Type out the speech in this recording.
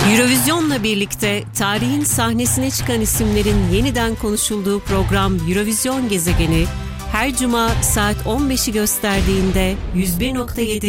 Eurovision'la birlikte tarihin sahnesine çıkan isimlerin yeniden konuşulduğu program Eurovision Gezegeni her cuma saat 15'i gösterdiğinde 101.7